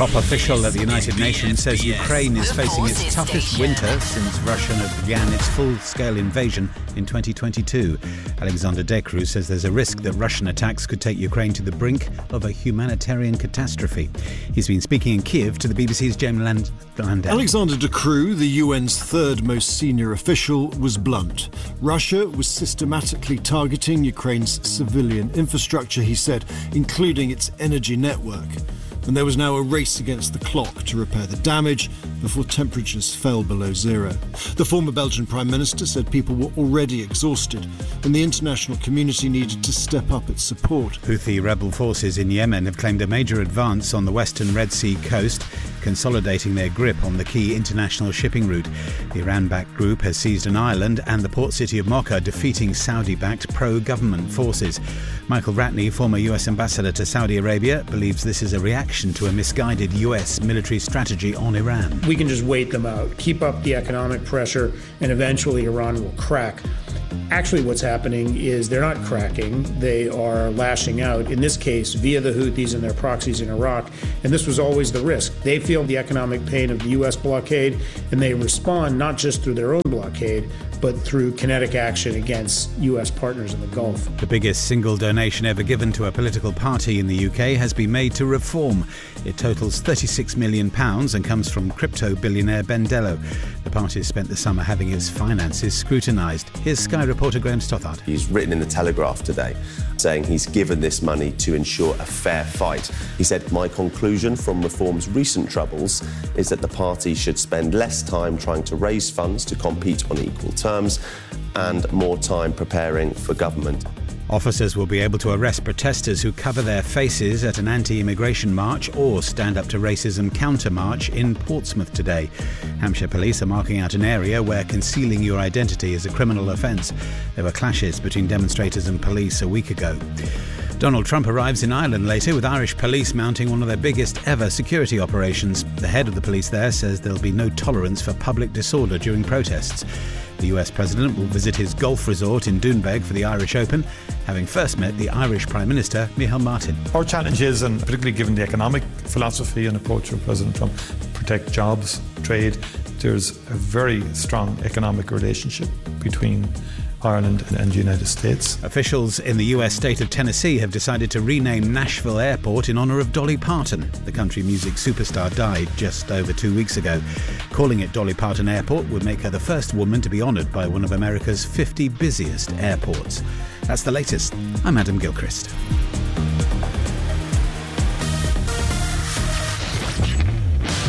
top official at the United Nations says Ukraine is facing its toughest winter since Russia began its full-scale invasion in 2022. Alexander Decru says there's a risk that Russian attacks could take Ukraine to the brink of a humanitarian catastrophe. He's been speaking in Kiev to the BBC's James Landau. Alexander Decru, the UN's third most senior official, was blunt. Russia was systematically targeting Ukraine's civilian infrastructure, he said, including its energy network. And there was now a race against the clock to repair the damage before temperatures fell below zero. The former Belgian Prime Minister said people were already exhausted and the international community needed to step up its support. Houthi rebel forces in Yemen have claimed a major advance on the western Red Sea coast, consolidating their grip on the key international shipping route. The Iran-backed group has seized an island and the port city of Mocha, defeating Saudi-backed pro-government forces. Michael Ratney, former US ambassador to Saudi Arabia, believes this is a reaction to a misguided US military strategy on Iran. We can just wait them out, keep up the economic pressure, and eventually Iran will crack. Actually, what's happening is they're not cracking, they are lashing out, in this case, via the Houthis and their proxies in Iraq. And this was always the risk. They feel the economic pain of the U.S. blockade, and they respond not just through their own blockade, but through kinetic action against U.S. partners in the Gulf. The biggest single donation ever given to a political party in the UK has been made to Reform. It totals £36 million and comes from crypto billionaire Ben Dello. The party has spent the summer having its finances scrutinised. Here's Sky reporter Graham Stothard. He's written in the Telegraph today saying he's given this money to ensure a fair fight. He said, "My conclusion from Reform's recent troubles is that the party should spend less time trying to raise funds to compete on equal terms and more time preparing for government." Officers will be able to arrest protesters who cover their faces at an anti-immigration march or stand up to racism counter-march in Portsmouth today. Hampshire police are marking out an area where concealing your identity is a criminal offence. There were clashes between demonstrators and police a week ago. Donald Trump arrives in Ireland later with Irish police mounting one of their biggest ever security operations. The head of the police there says there'll be no tolerance for public disorder during protests. The US President will visit his golf resort in Doonbeg for the Irish Open, having first met the Irish Prime Minister, Micheál Martin. Our challenge is, and particularly given the economic philosophy and approach of President Trump, protect jobs, trade. There's a very strong economic relationship between Ireland and the United States. Officials in the US state of Tennessee have decided to rename Nashville Airport in honour of Dolly Parton. The country music superstar died just over 2 weeks ago. Calling it Dolly Parton Airport would make her the first woman to be honoured by one of America's 50 busiest airports. That's the latest. I'm Adam Gilchrist.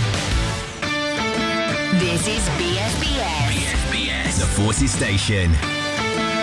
This is BSBS. The Forces Station.